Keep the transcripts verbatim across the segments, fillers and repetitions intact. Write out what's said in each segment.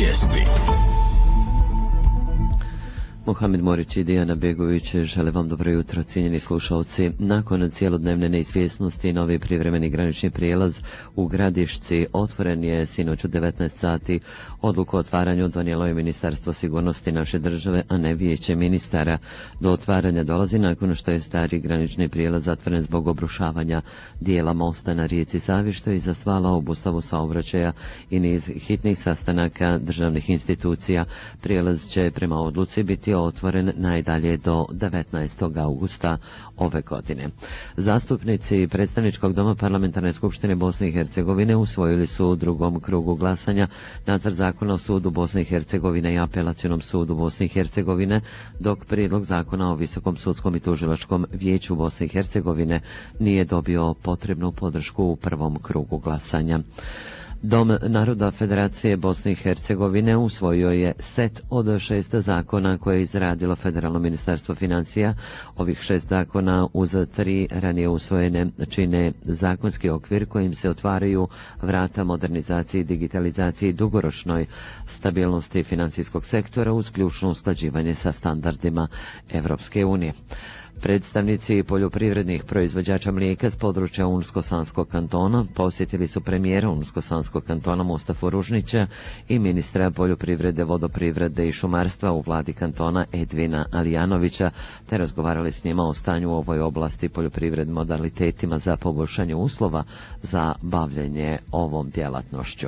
Vijesti. Mohamed Morić i Dijana Begović žele vam dobro jutro, cijenjeni slušalci. Nakon cijelodnevne neizvjesnosti, novi privremeni granični prijelaz u Gradišci otvoren je sinoć u devetnaest sati. Odluku o otvaranju donijelo je Ministarstvo sigurnosti naše države, a ne Vijeće ministara. Do otvaranja dolazi nakon što je stari granični prijelaz zatvoren zbog obrušavanja dijela mosta na rijeci Savi, što je izazvalo obustavu saobraćaja i niz hitnih sastanaka državnih institucija. Prijelaz će prema odluci biti otvoren najdalje do devetnaestog augusta ove godine. Zastupnici Predstavničkog doma Parlamentarne skupštine Bosne i Hercegovine usvojili su u drugom krugu glasanja nacrt zakona o sudu Bosne i Hercegovine i apelacionom sudu Bosne i Hercegovine, dok prijedlog zakona o Visokom sudskom i tužilačkom vijeću Bosne i Hercegovine nije dobio potrebnu podršku u prvom krugu glasanja. Dom naroda Federacije Bosne i Hercegovine usvojio je set od šest zakona koje je izradilo Federalno ministarstvo financija. Ovih šest zakona uz tri ranije usvojene čine zakonski okvir kojim se otvaraju vrata modernizaciji, digitalizaciji i dugoročnoj stabilnosti financijskog sektora uz ključno usklađivanje sa standardima Evropske unije. Predstavnici poljoprivrednih proizvođača mlijeka s područja Unsko-Sanskog kantona posjetili su premijera Unsko-Sanskog kantona Mustafu Ružnića i ministra poljoprivrede, vodoprivrede i šumarstva u vladi kantona Edvina Alijanovića, te razgovarali s njima o stanju u ovoj oblasti, poljoprivrednim modalitetima za poboljšanje uslova za bavljenje ovom djelatnošću.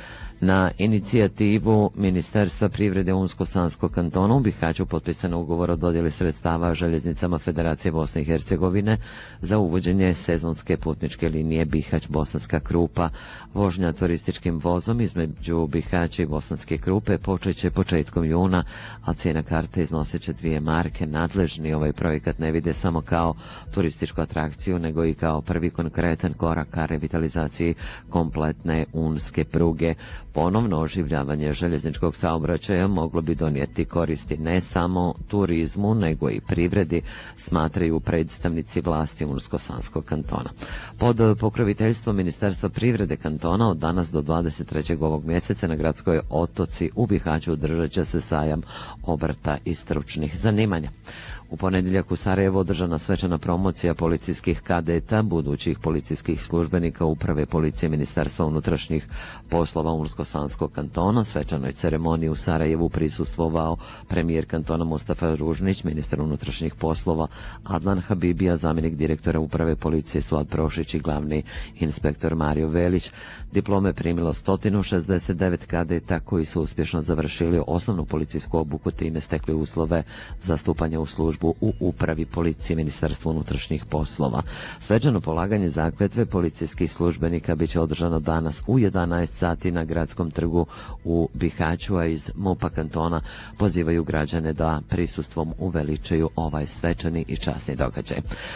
Na inicijativu Ministarstva privrede Unsko-Sanskog kantona u Bihaću potpisan ugovor o dodjeli sredstava željeznicama Federacije Bosne i Hercegovine za uvođenje sezonske putničke linije Bihać-Bosanska Krupa. Vožnja turističkim vozom između Bihaća i Bosanske Krupe počeće početkom juna, a cijena karte iznosit će dvije marke. Nadležni ovaj projekat ne vide samo kao turističku atrakciju, nego i kao prvi konkretan korak ka revitalizaciji kompletne unske pruge. Ponovno oživljavanje željezničkog saobraćaja moglo bi donijeti koristi ne samo turizmu, nego i privredi, smatraju predstavnici vlasti Unsko-Sanskog kantona. Pod pokroviteljstvom Ministarstva privrede kantona od danas do dvadeset trećeg ovog mjeseca na gradskoj otoci u Bihaću održat će se sajam obrta i stručnih zanimanja. U ponedjeljak u Sarajevu održana svečana promocija policijskih kadeta, budućih policijskih službenika Uprave policije Ministarstva unutrašnjih poslova Unsko-Sanskog kantona. Svečanoj ceremoniji u Sarajevu prisustvovao premijer kantona Mustafa Ružnić, ministar unutrašnjih poslova Adnan Habibija, zamjenik direktora Uprave policije Suad Prošić i glavni inspektor Mario Velić. Diplome primilo sto šezdeset devet kadeta koji su uspješno završili osnovnu policijsku obuku, time stekli uslove za stupanje u službu u Upravi policije Ministarstva unutrašnjih poslova. Svečano polaganje zakletve policijskih službenika bit će održano danas u jedanaest sati na Gradskom trgu u Bihaću, a iz MUP-a kantona pozivaju građane da prisustvom uveličaju ovaj svečani i časni događaj.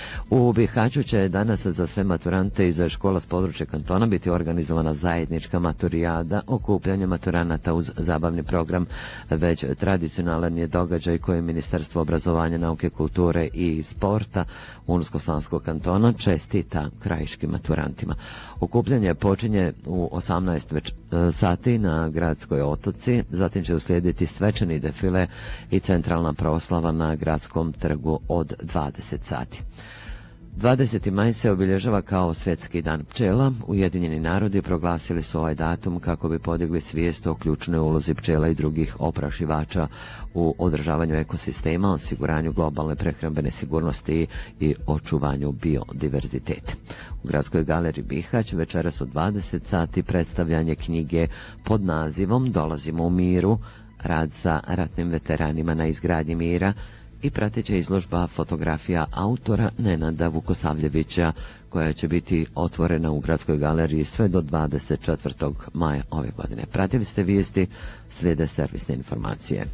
U Bihaću će danas za sve maturante iz škola s područja kantona biti organizovana zajednička maturijada, okupljanje maturanata uz zabavni program. Već tradicionalan je događaj koje Ministarstvo obrazovanja, nauke, kulture i sporta Unsko-Sanskog kantona čestita krajiškim maturantima. Okupljanje počinje u osamnaest sati na Gradskoj otoci, zatim će uslijediti svečani defile i centralna proslava na Gradskom trgu od dvadeset sati. dvadeseti maj se obilježava kao svjetski dan pčela. Ujedinjeni narodi proglasili su ovaj datum kako bi podigli svijest o ključnoj ulozi pčela i drugih oprašivača u održavanju ekosistema, osiguranju globalne prehrambene sigurnosti i očuvanju biodiverziteta. U Gradskoj galeriji Bihać večeras u dvadeset sati predstavljanje knjige pod nazivom Dolazimo u miru, rad sa ratnim veteranima na izgradnji mira, i prateća izložba fotografija autora Nenada Vukosavljevića, koja će biti otvorena u Gradskoj galeriji sve do dvadeset četvrtog maja ove godine. Pratili ste vijesti, slijede servisne informacije.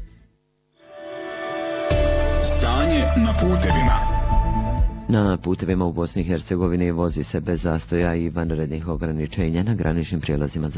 Stanje na putevima. Na putevima u Bosni i Hercegovini vozi se bez zastoja i vanrednih ograničenja na graničnim prijelazima za